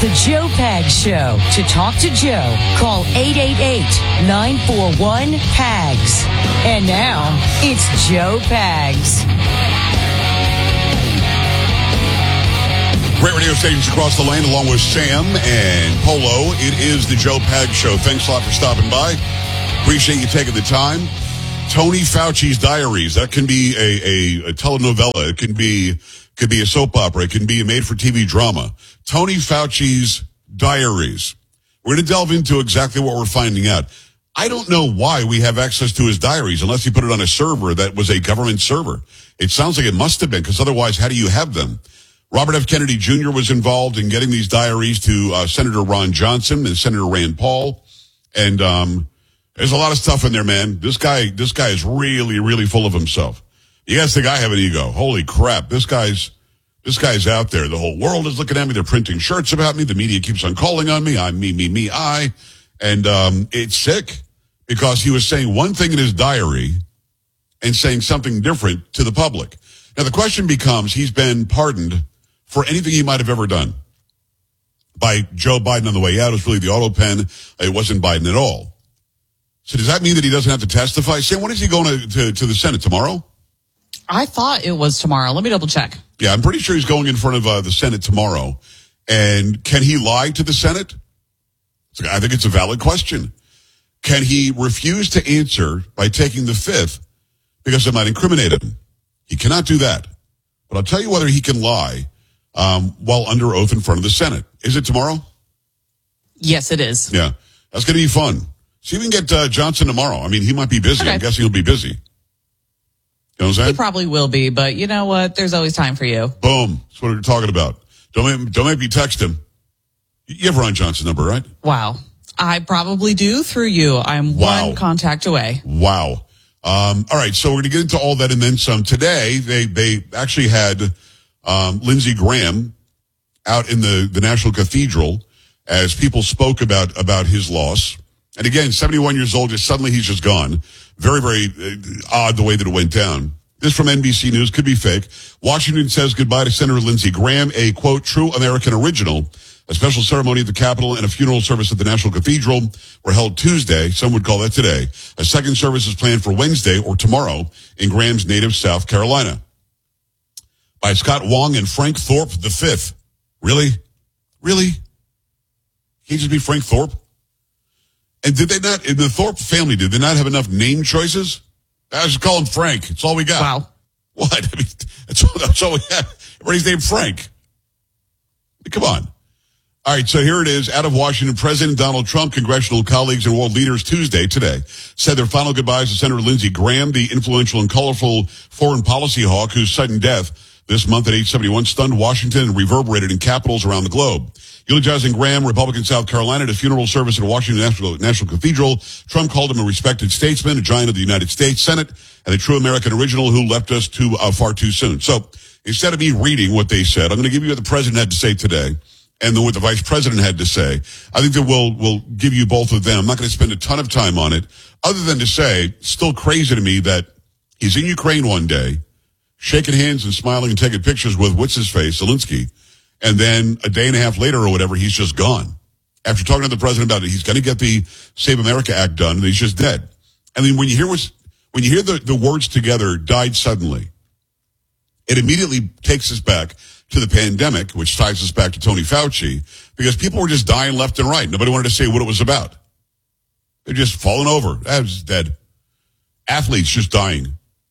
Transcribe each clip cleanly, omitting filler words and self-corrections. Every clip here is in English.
The Joe Pags Show. To talk to Joe, call 888-941-PAGS. And now, it's Joe Pags. Great radio stations across the land, along with Sam and Polo. It is the Joe Pags Show. Thanks a lot for stopping by. Appreciate you taking the time. Tony Fauci's Diaries. That can be a telenovela. It could be a soap opera. It can be a made-for-TV drama. Tony Fauci's Diaries. We're going to delve into exactly what we're finding out. I don't know why we have access to his diaries unless he put it on a server that was a government server. It sounds like it must have been, because otherwise, how do you have them? Robert F. Kennedy Jr. was involved in getting these diaries to Senator Ron Johnson and Senator Rand Paul. And there's a lot of stuff in there, man. This guy is really, really full of himself. You guys think I have an ego? Holy crap. This guy's out there. The whole world is looking at me. They're printing shirts about me. The media keeps on calling on me. I'm me, I. And it's sick, because he was saying one thing in his diary and saying something different to the public. Now, the question becomes, he's been pardoned for anything he might have ever done by Joe Biden on the way out. It was really the auto pen. It wasn't Biden at all. So does that mean that he doesn't have to testify? Sam, when is he going to the Senate? Tomorrow? I thought it was tomorrow. Let me double check. Yeah, I'm pretty sure he's going in front of the Senate tomorrow. And can he lie to the Senate? I think it's a valid question. Can he refuse to answer by taking the fifth because it might incriminate him? He cannot do that. But I'll tell you whether he can lie while under oath in front of the Senate. Is it tomorrow? Yes, it is. Yeah, that's going to be fun. See if we can get Johnson tomorrow. I mean, he might be busy. Okay. I'm guessing he'll be busy. You know what I'm saying? He probably will be, but you know what? There's always time for you. Boom. That's what we're talking about. Don't make me text him. You have Ron Johnson's number, right? Wow. I probably do through you. I'm one contact away. Wow. All right, so we're going to get into all that and then some. Today, they actually had Lindsey Graham out in the National Cathedral as people spoke about his loss. And again, 71 years old, suddenly he's just gone. Very, very odd the way that it went down. This from NBC News, could be fake. Washington says goodbye to Senator Lindsey Graham, a, quote, true American original. A special ceremony at the Capitol and a funeral service at the National Cathedral were held Tuesday. Some would call that today. A second service is planned for Wednesday or tomorrow in Graham's native South Carolina. By Scott Wong and Frank Thorpe V. Really? Really? Can't he just be Frank Thorpe? And did they not, in the Thorpe family, did they not have enough name choices? I just call him Frank. It's all we got. Wow. What? I mean, that's all we have. Everybody's named Frank. Come on. All right, so here it is. Out of Washington, President Donald Trump, congressional colleagues, and world leaders today said their final goodbyes to Senator Lindsey Graham, the influential and colorful foreign policy hawk whose sudden death this month at age 71 stunned Washington and reverberated in capitals around the globe. Eulogizing Graham, Republican South Carolina, at a funeral service at Washington National Cathedral, Trump called him a respected statesman, a giant of the United States Senate, and a true American original who left us far too soon. So instead of me reading what they said, I'm going to give you what the president had to say today. And then what the vice president had to say. I think that we'll give you both of them. I'm not going to spend a ton of time on it, other than to say, it's still crazy to me that he's in Ukraine one day, shaking hands and smiling and taking pictures with what's-his-face, Zelensky, and then a day and a half later or whatever, he's just gone. After talking to the president about it, he's going to get the Save America Act done, and he's just dead. I mean, when you hear the words together, died suddenly, it immediately takes us back to the pandemic, which ties us back to Tony Fauci, because people were just dying left and right. Nobody wanted to say what it was about. They're just falling over. That was dead. Athletes just dying.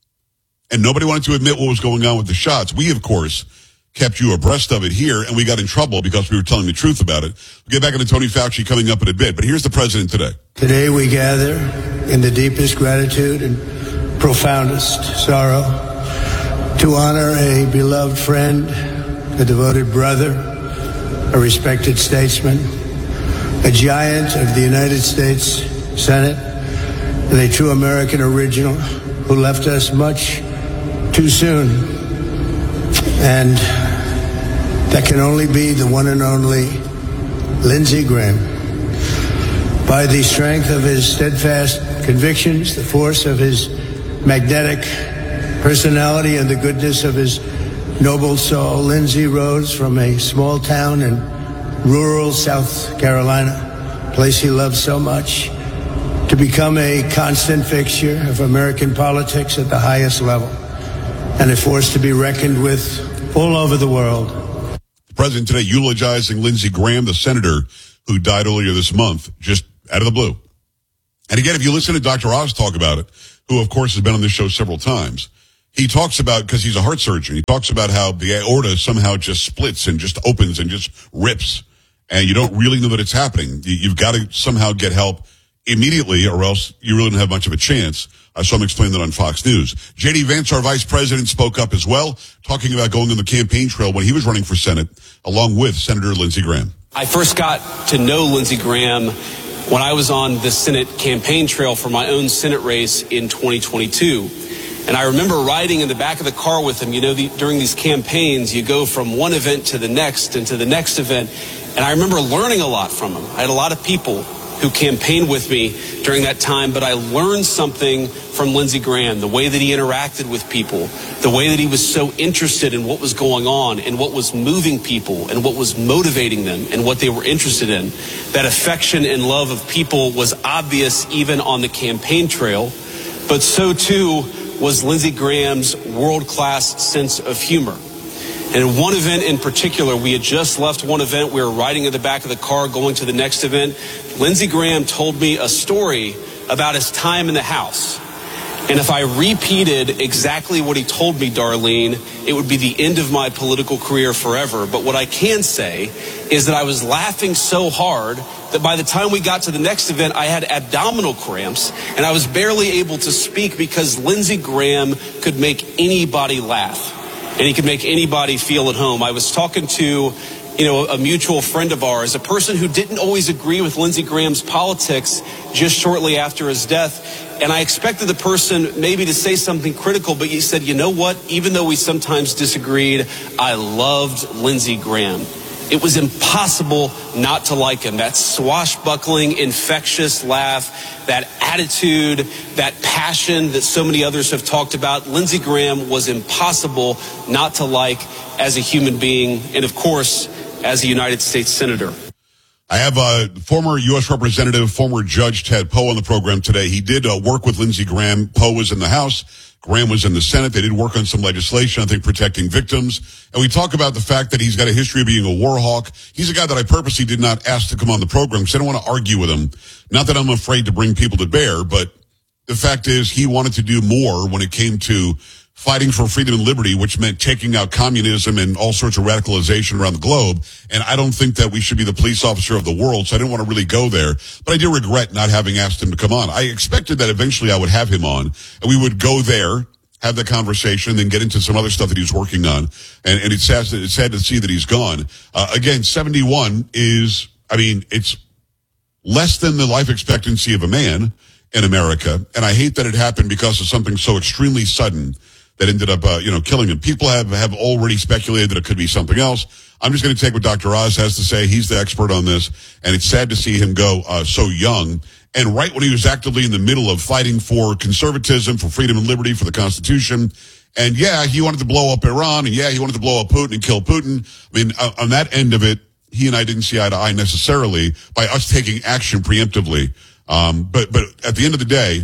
And nobody wanted to admit what was going on with the shots. We, of course, kept you abreast of it here, and we got in trouble because we were telling the truth about it. We'll get back into Tony Fauci coming up in a bit, but here's the president today. Today we gather in the deepest gratitude and profoundest sorrow to honor a beloved friend, a devoted brother, a respected statesman, a giant of the United States Senate, and a true American original who left us much too soon. And that can only be the one and only Lindsey Graham. By the strength of his steadfast convictions, the force of his magnetic personality, and the goodness of his noble soul, Lindsey rose from a small town in rural South Carolina, a place he loves so much, to become a constant fixture of American politics at the highest level and a force to be reckoned with all over the world. The president today eulogizing Lindsey Graham, the senator who died earlier this month, just out of the blue. And again, if you listen to Dr. Oz talk about it, who of course has been on this show several times, he talks about, because he's a heart surgeon, he talks about how the aorta somehow just splits and just opens and just rips. And you don't really know that it's happening. You've got to somehow get help immediately, or else you really don't have much of a chance. I saw him explain that on Fox News. J.D. Vance, our vice president, spoke up as well, talking about going on the campaign trail when he was running for Senate, along with Senator Lindsey Graham. I first got to know Lindsey Graham when I was on the Senate campaign trail for my own Senate race in 2022. And I remember riding in the back of the car with him. You know, during these campaigns, you go from one event to the next and to the next event. And I remember learning a lot from him. I had a lot of people who campaigned with me during that time, but I learned something from Lindsey Graham, the way that he interacted with people, the way that he was so interested in what was going on and what was moving people and what was motivating them and what they were interested in. That affection and love of people was obvious even on the campaign trail, but so too was Lindsey Graham's world-class sense of humor. And in one event in particular, we had just left one event. We were riding in the back of the car going to the next event. Lindsey Graham told me a story about his time in the House. And if I repeated exactly what he told me, Darlene, it would be the end of my political career forever. But what I can say is that I was laughing so hard that by the time we got to the next event, I had abdominal cramps and I was barely able to speak because Lindsey Graham could make anybody laugh. And he could make anybody feel at home. I was talking to, a mutual friend of ours, a person who didn't always agree with Lindsey Graham's politics just shortly after his death. And I expected the person maybe to say something critical, but he said, you know what? Even though we sometimes disagreed, I loved Lindsey Graham. It was impossible not to like him. That swashbuckling, infectious laugh, that attitude, that passion that so many others have talked about. Lindsey Graham was impossible not to like as a human being and, of course, as a United States Senator. I have former U.S. Representative, former Judge Ted Poe on the program today. He did work with Lindsey Graham. Poe was in the House. Graham was in the Senate. They did work on some legislation, I think, protecting victims. And we talk about the fact that he's got a history of being a war hawk. He's a guy that I purposely did not ask to come on the program because I don't want to argue with him. Not that I'm afraid to bring people to bear, but the fact is he wanted to do more when it came to fighting for freedom and liberty, which meant taking out communism and all sorts of radicalization around the globe. And I don't think that we should be the police officer of the world, so I didn't want to really go there. But I do regret not having asked him to come on. I expected that eventually I would have him on, and we would go there, have the conversation, then get into some other stuff that he's working on. And it's sad to see that he's gone. Again, 71 is, it's less than the life expectancy of a man in America. And I hate that it happened because of something so extremely sudden that ended up, killing him. People have already speculated that it could be something else. I'm just going to take what Dr. Oz has to say. He's the expert on this, and it's sad to see him go so young. And right when he was actively in the middle of fighting for conservatism, for freedom and liberty, for the Constitution. And yeah, he wanted to blow up Iran, and yeah, he wanted to blow up Putin and kill Putin. On that end of it, he and I didn't see eye to eye necessarily by us taking action preemptively. But at the end of the day,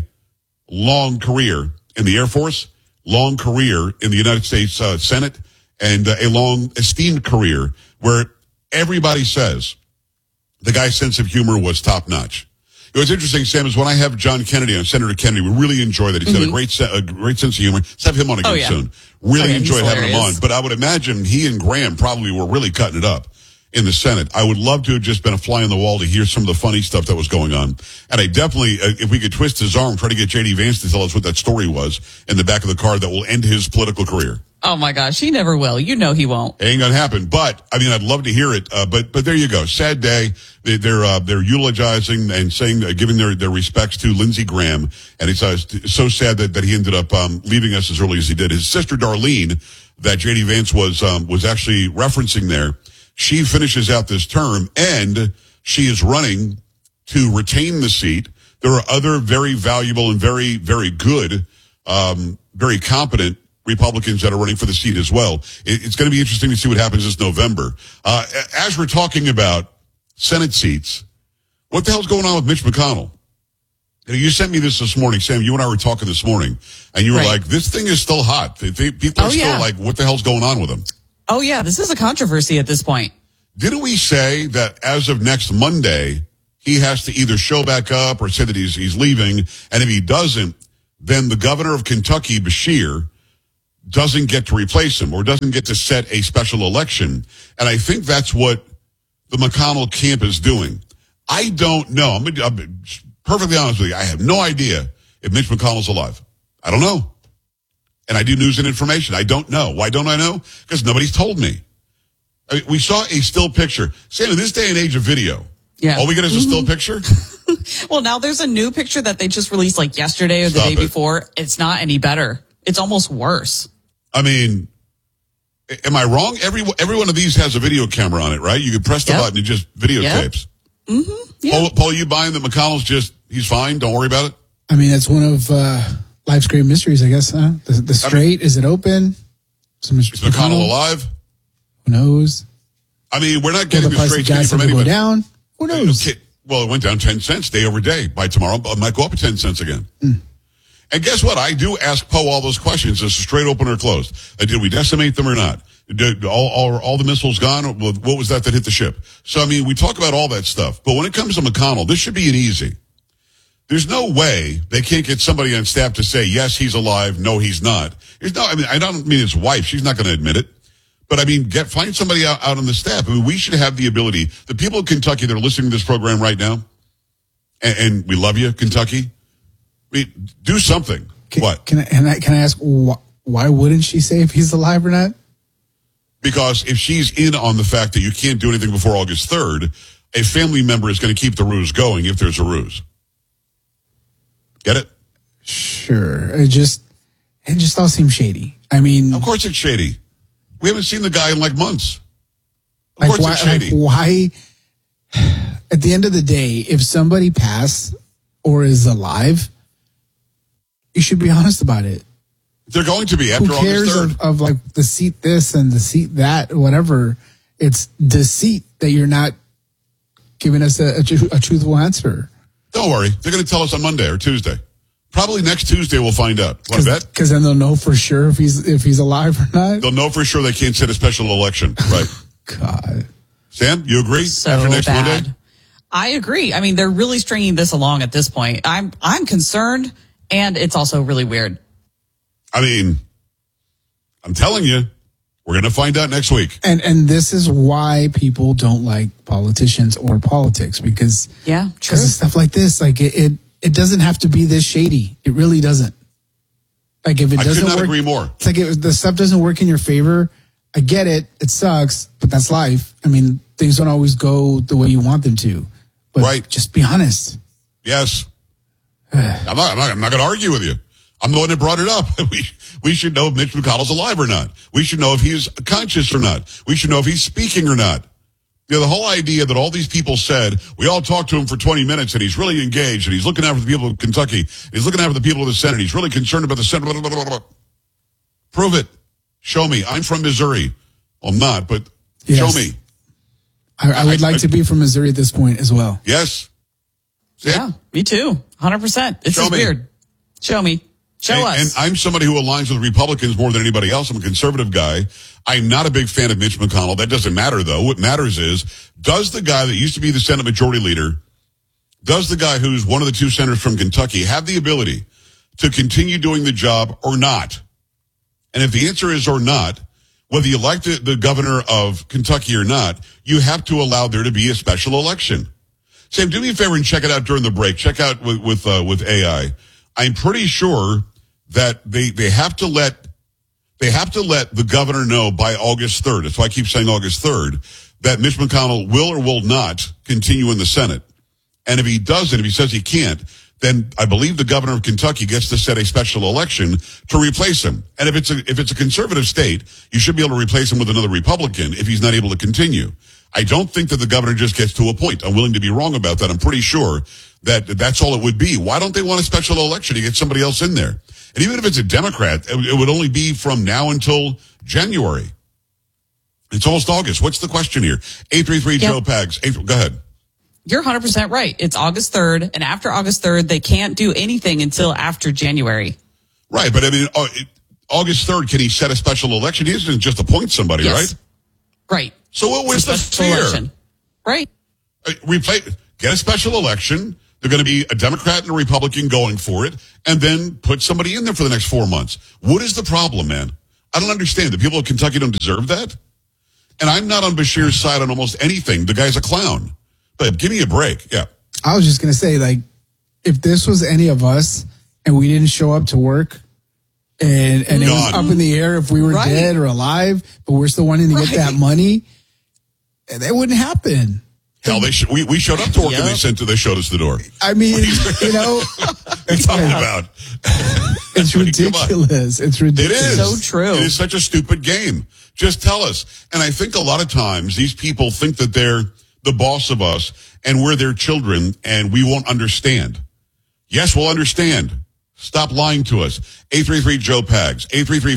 long career in the Air Force, long career in the United States Senate, and a long esteemed career where everybody says the guy's sense of humor was top notch. What's interesting, Sam, is when I have John Kennedy on, Senator Kennedy, we really enjoy that. He's got a great sense of humor. Let's have him on again soon. Really enjoyed having him on. But I would imagine he and Graham probably were really cutting it up in the Senate. I would love to have just been a fly on the wall to hear some of the funny stuff that was going on. And I definitely, if we could twist his arm, try to get J.D. Vance to tell us what that story was in the back of the car that will end his political career. Oh my gosh, he never will. You know he won't. It ain't gonna happen. But I'd love to hear it. But there you go. Sad day. They're eulogizing and saying, giving their respects to Lindsey Graham. And it's so sad that he ended up leaving us as early as he did. His sister Darlene, that J.D. Vance was actually referencing there. She finishes out this term and she is running to retain the seat. There are other very valuable and very, very good, very competent Republicans that are running for the seat as well. It's going to be interesting to see what happens this November. As we're talking about Senate seats, what the hell's going on with Mitch McConnell? You sent me this morning, Sam. You and I were talking this morning, and you were like, this thing is still hot. People are still like, what the hell's going on with him? Oh, yeah. This is a controversy at this point. Didn't we say that as of next Monday, he has to either show back up or say that he's leaving? And if he doesn't, then the governor of Kentucky, Beshear, doesn't get to replace him or doesn't get to set a special election. And I think that's what the McConnell camp is doing. I don't know. I'm perfectly honest with you. I have no idea if Mitch McConnell's alive. I don't know. And I do news and information. I don't know. Why don't I know? Because nobody's told me. I mean, we saw a still picture. Sam, in this day and age of video, all we get is a still picture? Well, now there's a new picture that they just released like yesterday or the day before. It's not any better. It's almost worse. I mean, am I wrong? Every one of these has a video camera on it, right? You can press the button and just videotapes. Mm-hmm. Yeah. Paul, you buying that McConnell's he's fine? Don't worry about it? I mean, that's one of life's great mysteries, I guess, huh? The straight, is it open? Is McConnell alive? Who knows? I mean, we're not getting the straight gas from anybody. Go down? Who knows? Okay. Well, it went down 10 cents day over day. By tomorrow, it might go up 10 cents again. And guess what? I do ask Poe all those questions. Is it straight open or closed? Did we decimate them or not? Did all the missiles gone? What was that hit the ship? So, I mean, we talk about all that stuff. But when it comes to McConnell, this should be an easy. There's no way they can't get somebody on staff to say, yes, he's alive. No, he's not. I don't mean his wife. She's not going to admit it. But I mean, find somebody out on the staff. I mean, we should have the ability. The people in Kentucky that are listening to this program right now, and we love you, Kentucky. Do something. What? Can I ask why wouldn't she say if he's alive or not? Because if she's in on the fact that you can't do anything before August 3rd, a family member is going to keep the ruse going if there's a ruse. Get it? Sure. It just all seems shady. I mean, of course it's shady. We haven't seen the guy in like months. Of course it's shady. Why? At the end of the day, if somebody passed or is alive, you should be honest about it. They're going to be after August 3rd. Who cares of like the seat this and the seat that, whatever. It's deceit that you're not giving us a truthful answer. Don't worry. They're going to tell us on Monday or Tuesday. Probably next Tuesday we'll find out. Want to bet? Because then they'll know for sure if he's alive or not. They'll know for sure they can't set a special election. Right. God. Sam, you agree? So after next bad. Monday? I agree. I mean, they're really stringing this along at this point. I'm concerned, and it's also really weird. I mean, I'm telling you, we're going to find out next week. And this is why people don't like politicians or politics, because of stuff like this. Like it doesn't have to be this shady. It really doesn't. Like if it doesn't work, I could not agree more. It's like the stuff doesn't work in your favor. I get it. It sucks, but that's life. I mean, things don't always go the way you want them to. But just be honest. Yes. I'm not going to argue with you. I'm the one that brought it up. We should know if Mitch McConnell's alive or not. We should know if he's conscious or not. We should know if he's speaking or not. You know, the whole idea that all these people said, we all talked to him for 20 minutes and he's really engaged and he's looking after the people of Kentucky. He's looking after the people of the Senate. He's really concerned about the Senate. Blah, blah, blah, blah. Prove it. Show me. I'm from Missouri. Well, I'm not, but show me. I would like to be from Missouri at this point as well. Yes. Yeah, me too. 100%. This is weird. Show me. Show us. And I'm somebody who aligns with Republicans more than anybody else. I'm a conservative guy. I'm not a big fan of Mitch McConnell. That doesn't matter, though. What matters is, does the guy that used to be the Senate Majority Leader, does the guy who's one of the two senators from Kentucky have the ability to continue doing the job or not? And if the answer is or not, whether you like the governor of Kentucky or not, you have to allow there to be a special election. Sam, do me a favor and check it out during the break. Check out with AI. I'm pretty sure that they have to let the governor know by August 3rd. That's why I keep saying August 3rd, that Mitch McConnell will or will not continue in the Senate. And if he doesn't, if he says he can't, then I believe the governor of Kentucky gets to set a special election to replace him. And if it's a conservative state, you should be able to replace him with another Republican if he's not able to continue. I don't think that the governor just gets to a point. I'm willing to be wrong about that. I'm pretty sure that that's all it would be. Why don't they want a special election to get somebody else in there? And even if it's a Democrat, it would only be from now until January. It's almost August. What's the question here? 833 Joe Pags. Go ahead. You're 100% right. It's August 3rd, and after August 3rd, they can't do anything until after January. Right, but I mean, August 3rd, can he set a special election? He doesn't just appoint somebody, right? Right. So what was the fear? Election. Right. Get a special election. They're going to be a Democrat and a Republican going for it, and then put somebody in there for the next 4 months. What is the problem, man? I don't understand. The people of Kentucky don't deserve that? And I'm not on Beshear's side on almost anything. The guy's a clown. But give me a break. Yeah. I was just going to say, like, if this was any of us and we didn't show up to work and it was up in the air if we were dead or alive, but we're still wanting to get that money, that wouldn't happen. Hell, we showed up to work and they showed us the door. I mean, you know. What are you talking about? It's ridiculous. It's ridiculous. It is. So true. It is such a stupid game. Just tell us. And I think a lot of times these people think that they're the boss of us and we're their children and we won't understand. Yes, we'll understand. Stop lying to us. 833 Joe Pags.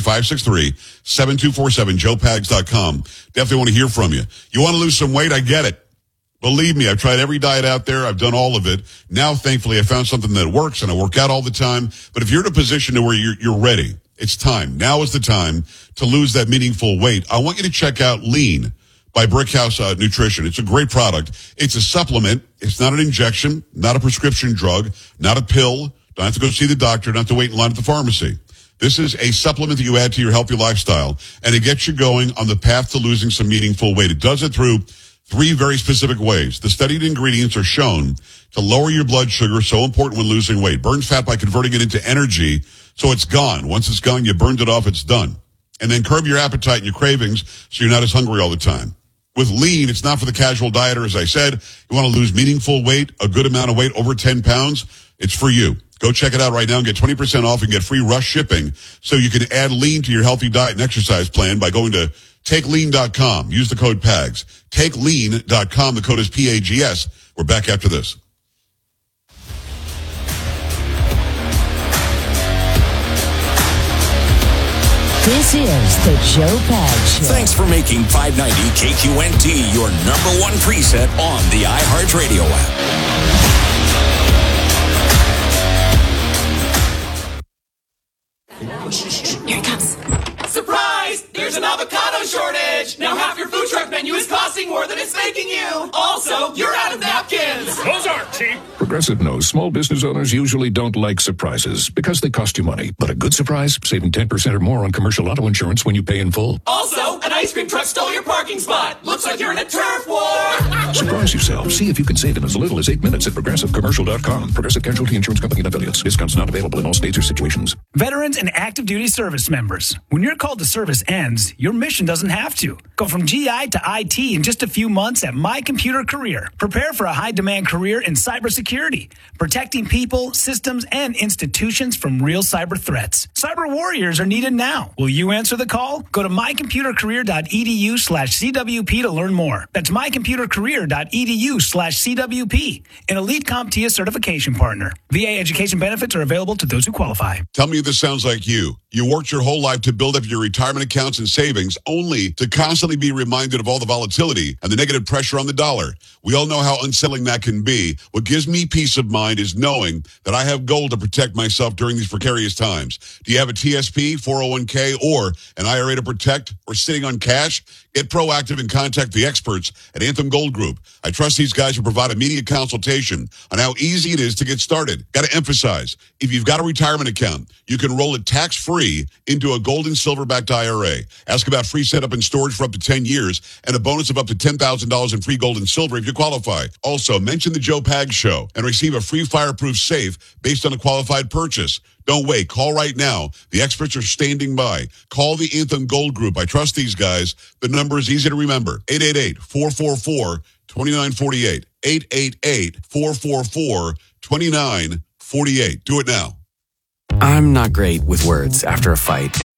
833-563-7247. JoePags.com. Definitely want to hear from you. You want to lose some weight? I get it. Believe me, I've tried every diet out there. I've done all of it. Now, thankfully, I found something that works and I work out all the time. But if you're in a position to where you're ready, it's time. Now is the time to lose that meaningful weight. I want you to check out Lean by Brickhouse Nutrition. It's a great product. It's a supplement. It's not an injection, not a prescription drug, not a pill. Don't have to go see the doctor. Don't have to wait in line at the pharmacy. This is a supplement that you add to your healthy lifestyle, and it gets you going on the path to losing some meaningful weight. It does it through 3 very specific ways. The studied ingredients are shown to lower your blood sugar, so important when losing weight. Burns fat by converting it into energy, so it's gone. Once it's gone, you burned it off, it's done. And then curb your appetite and your cravings so you're not as hungry all the time. With Lean, it's not for the casual dieter, as I said. You want to lose meaningful weight, a good amount of weight, over 10 pounds, it's for you. Go check it out right now and get 20% off and get free rush shipping so you can add Lean to your healthy diet and exercise plan by going to TakeLean.com. Use the code PAGS. TakeLean.com. The code is PAGS. We're back after this. This is the Joe Pags Show. Thanks for making 590 KQNT your number one preset on the iHeartRadio app. Here it comes. Surprise! There's an avocado shortage! Now half your food truck menu is costing more than it's making you! Also, you're out of napkins! Those aren't cheap! Progressive knows small business owners usually don't like surprises because they cost you money. But a good surprise, saving 10% or more on commercial auto insurance when you pay in full. Also, an ice cream truck stole your parking spot! Looks like you're in a turf war! Surprise yourself. See if you can save in as little as 8 minutes at ProgressiveCommercial.com. Progressive Casualty Insurance Company and affiliates. Discounts not available in all states or situations. Veterans and active duty service members. When your call to service ends, your mission doesn't have to. Go from GI to IT in just a few months at My Computer Career. Prepare for a high-demand career in cybersecurity, protecting people, systems, and institutions from real cyber threats. Cyber warriors are needed now. Will you answer the call? Go to mycomputercareer.edu/CWP to learn more. That's mycomputercareer.edu/CWP, an elite CompTIA certification partner. VA education benefits are available to those who qualify. Tell me if this sounds like you. You worked your whole life to build up your retirement accounts and savings only to constantly be reminded of all the volatility and the negative pressure on the dollar. We all know how unsettling that can be. What gives me peace of mind is knowing that I have gold to protect myself during these precarious times. Do you have a TSP, 401k, or an IRA to protect, or sitting on cash? Get proactive and contact the experts at Anthem Gold Group. I trust these guys will provide immediate consultation on how easy it is to get started. Got to emphasize, if you've got a retirement account, you can roll it tax-free into a gold and silver-backed IRA. Ask about free setup and storage for up to 10 years and a bonus of up to $10,000 in free gold and silver if you qualify. Also, mention the Joe Pags Show and receive a free fireproof safe based on a qualified purchase. Don't wait. Call right now. The experts are standing by. Call the Anthem Gold Group. I trust these guys. The number is easy to remember. 888-444-2948. 888-444-2948. Do it now. I'm not great with words after a fight.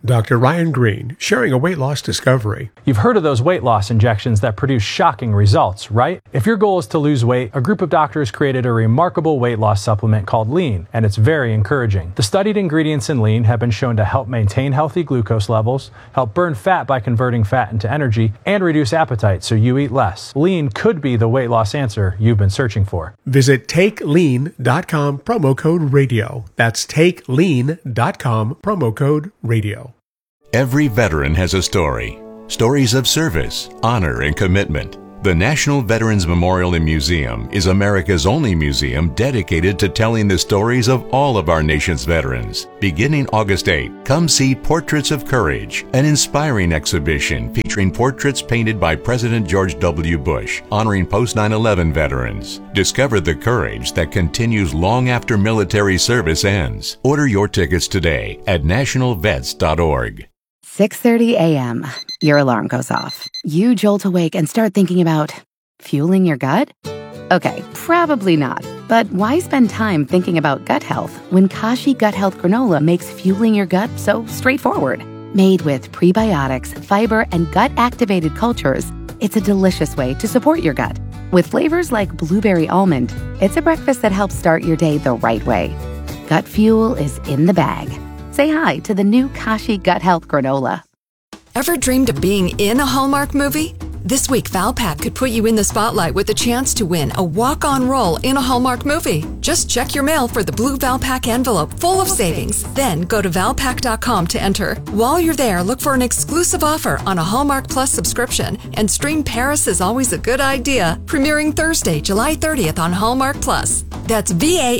Dr. Ryan Green, sharing a weight loss discovery. You've heard of those weight loss injections that produce shocking results, right? If your goal is to lose weight, a group of doctors created a remarkable weight loss supplement called Lean, and it's very encouraging. The studied ingredients in Lean have been shown to help maintain healthy glucose levels, help burn fat by converting fat into energy, and reduce appetite so you eat less. Lean could be the weight loss answer you've been searching for. Visit TakeLean.com, promo code radio. That's TakeLean.com, promo code radio. Every veteran has a story. Stories of service, honor, and commitment. The National Veterans Memorial and Museum is America's only museum dedicated to telling the stories of all of our nation's veterans. Beginning August 8, come see Portraits of Courage, an inspiring exhibition featuring portraits painted by President George W. Bush, honoring post-9/11 veterans. Discover the courage that continues long after military service ends. Order your tickets today at nationalvets.org. 6:30 a.m. Your alarm goes off. You jolt awake and start thinking about fueling your gut? Okay, probably not. But why spend time thinking about gut health when Kashi Gut Health Granola makes fueling your gut so straightforward? Made with prebiotics, fiber, and gut-activated cultures, it's a delicious way to support your gut. With flavors like blueberry almond, it's a breakfast that helps start your day the right way. Gut fuel is in the bag. Say hi to the new Kashi Gut Health Granola. Ever dreamed of being in a Hallmark movie? This week, Valpak could put you in the spotlight with a chance to win a walk-on role in a Hallmark movie. Just check your mail for the blue Valpak envelope full of savings. Then go to Valpak.com to enter. While you're there, look for an exclusive offer on a Hallmark Plus subscription and stream Paris is Always a Good Idea, premiering Thursday, July 30th on Hallmark Plus. That's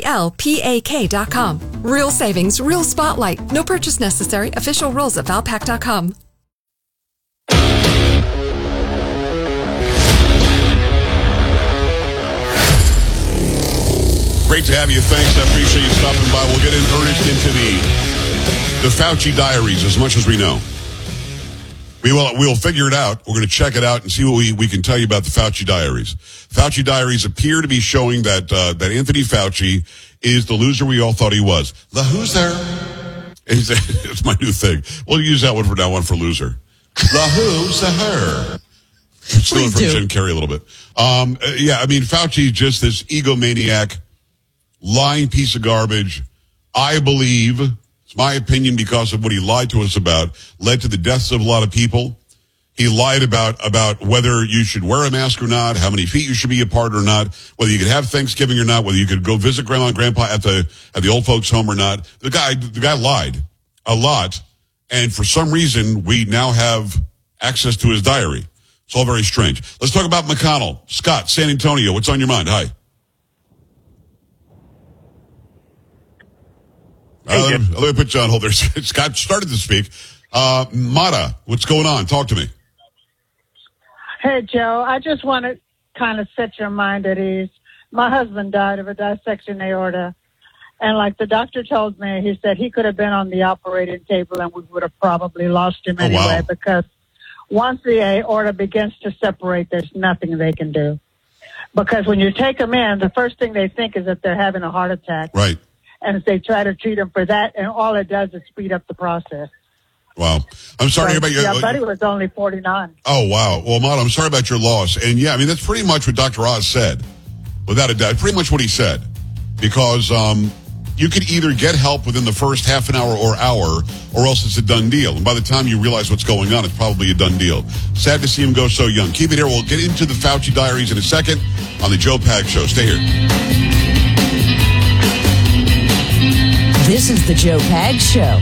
VALPAK.com. Real savings, real spotlight. No purchase necessary. Official rules at Valpak.com. Great to have you. Thanks. I appreciate you stopping by. We'll get in earnest into the Fauci diaries as much as we know. We'll figure it out. We're going to check it out and see what we can tell you about the Fauci diaries. Fauci diaries appear to be showing that Anthony Fauci is the loser we all thought he was. The who's-er. It's my new thing. We'll use that one for now on for loser. The who's the her. Stealing from Jim Carrey a little bit. Yeah, I mean, Fauci just this egomaniac, lying piece of garbage. I believe, it's my opinion because of what he lied to us about, led to the deaths of a lot of people. He lied about whether you should wear a mask or not, how many feet you should be apart or not, whether you could have Thanksgiving or not, whether you could go visit grandma and grandpa at the old folks' home or not. The guy lied a lot, and for some reason we now have access to his diary. It's all very strange. Let's talk about McConnell. Scott, San Antonio, what's on your mind? Hi. Let me put you on hold there. Scott started to speak. Mata, what's going on? Talk to me. Hey, Joe, I just want to kind of set your mind at ease. My husband died of a dissection aorta. And like the doctor told me, he said he could have been on the operating table and we would have probably lost him anyway. Wow. Because once the aorta begins to separate, there's nothing they can do. Because when you take them in, the first thing they think is that they're having a heart attack. Right. And they try to treat them for that, and all it does is speed up the process. Wow. I'm sorry to hear about your... Yeah, buddy was only 49. Oh, wow. Well, Mata, I'm sorry about your loss. And yeah, I mean, that's pretty much what Dr. Oz said. Without a doubt. Pretty much what he said. Because you could either get help within the first half an hour or hour, or else it's a done deal. And by the time you realize what's going on, it's probably a done deal. Sad to see him go so young. Keep it here. We'll get into the Fauci diaries in a second on the Joe Pag Show. Stay here. This is the Joe Pag Show.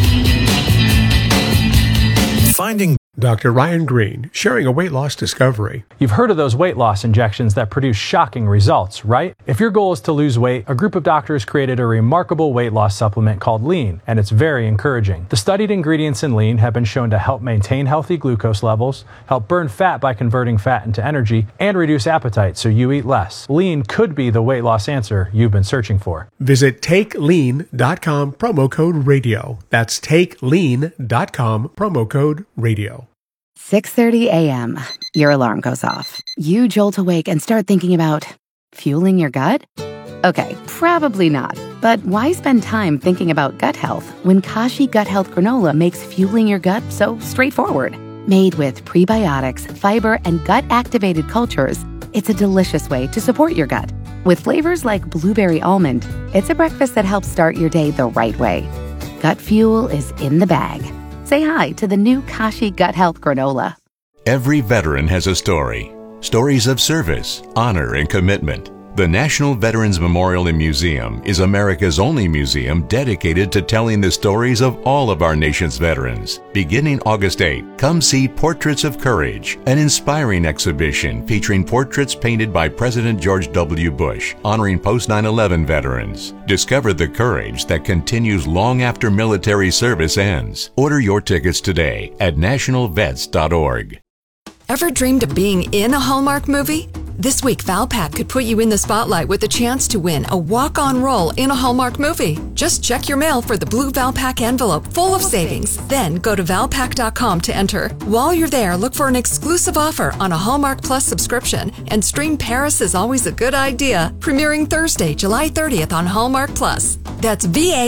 Finding Dr. Ryan Green, sharing a weight loss discovery. You've heard of those weight loss injections that produce shocking results, right? If your goal is to lose weight, a group of doctors created a remarkable weight loss supplement called Lean, and it's very encouraging. The studied ingredients in Lean have been shown to help maintain healthy glucose levels, help burn fat by converting fat into energy, and reduce appetite so you eat less. Lean could be the weight loss answer you've been searching for. Visit TakeLean.com, promo code radio. That's TakeLean.com, promo code radio. 6:30 a.m. Your alarm goes off. You jolt awake and start thinking about fueling your gut? Okay, probably not. But why spend time thinking about gut health when Kashi Gut Health Granola makes fueling your gut so straightforward? Made with prebiotics, fiber, and gut-activated cultures, it's a delicious way to support your gut. With flavors like blueberry almond, it's a breakfast that helps start your day the right way. Gut fuel is in the bag. Say hi to the new Kashi Gut Health Granola. Every veteran has a story. Stories of service, honor, and commitment. The National Veterans Memorial and Museum is America's only museum dedicated to telling the stories of all of our nation's veterans. Beginning August 8, come see Portraits of Courage, an inspiring exhibition featuring portraits painted by President George W. Bush, honoring post-9/11 veterans. Discover the courage that continues long after military service ends. Order your tickets today at nationalvets.org. Ever dreamed of being in a Hallmark movie? This week, Valpak could put you in the spotlight with the chance to win a walk-on role in a Hallmark movie. Just check your mail for the blue Valpak envelope full of savings. Then go to valpak.com to enter. While you're there, look for an exclusive offer on a Hallmark Plus subscription and stream Paris is Always a Good Idea, premiering Thursday, July 30th on Hallmark Plus. That's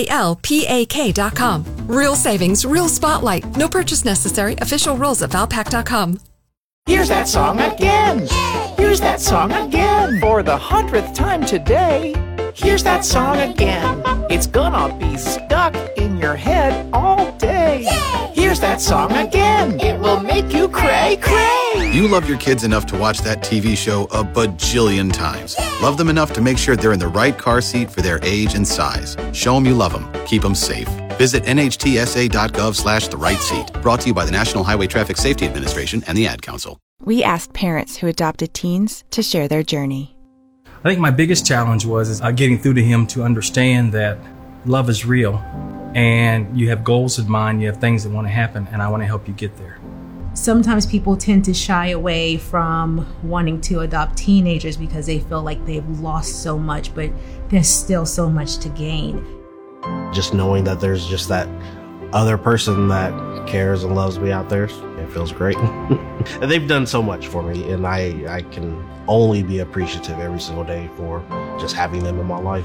VALPAK.com. Real savings, real spotlight. No purchase necessary. Official rules at valpak.com. Here's that song again. Here's that song again. For the 100th time today. Here's that song again. It's gonna be stuck in your head all day. Here's that song again. It will make you cray, cray. You love your kids enough to watch that TV show a bajillion times. Love them enough to make sure they're in the right car seat for their age and size. Show them you love them. Keep them safe. Visit nhtsa.gov/the-right-seat. Brought to you by the National Highway Traffic Safety Administration and the Ad Council. We asked parents who adopted teens to share their journey. I think my biggest challenge was getting through to him to understand that love is real and you have goals in mind, you have things that want to happen, and I want to help you get there. Sometimes people tend to shy away from wanting to adopt teenagers because they feel like they've lost so much, but there's still so much to gain. Just knowing that there's just that other person that cares and loves me out there, it feels great. And they've done so much for me, and I can only be appreciative every single day for just having them in my life.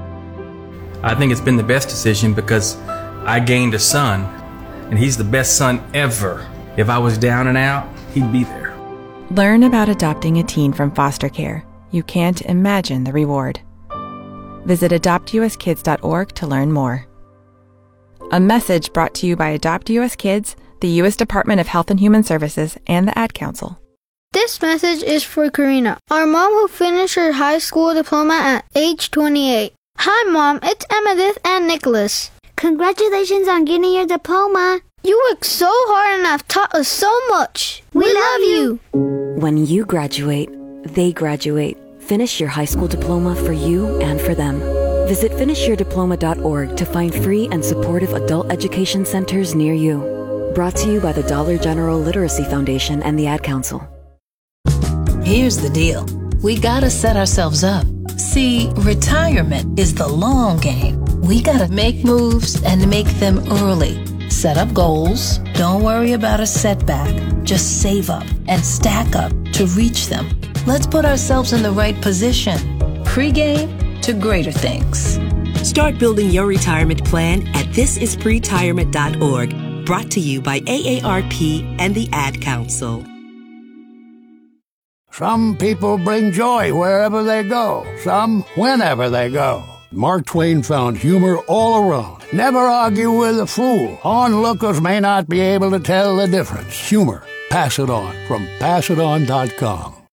I think it's been the best decision because I gained a son, and he's the best son ever. If I was down and out, he'd be there. Learn about adopting a teen from foster care. You can't imagine the reward. Visit adoptuskids.org to learn more. A message brought to you by Adopt US Kids, the U.S. Department of Health and Human Services, and the Ad Council. This message is for Karina, our mom who finished her high school diploma at age 28. Hi, Mom. It's Emmettith and Nicholas. Congratulations on getting your diploma. You worked so hard and have taught us so much. We love you. When you graduate, they graduate. Finish your high school diploma for you and for them. Visit finishyourdiploma.org to find free and supportive adult education centers near you. Brought to you by the Dollar General Literacy Foundation and the Ad Council. Here's the deal. We gotta set ourselves up. See, retirement is the long game. We gotta make moves and make them early. Set up goals. Don't worry about a setback. Just save up and stack up to reach them. Let's put ourselves in the right position. Pre-game to greater things. Start building your retirement plan at thisispretirement.org. Brought to you by AARP and the Ad Council. Some people bring joy wherever they go, some whenever they go. Mark Twain found humor all around. Never argue with a fool. Onlookers may not be able to tell the difference. Humor. Pass it on from passiton.com.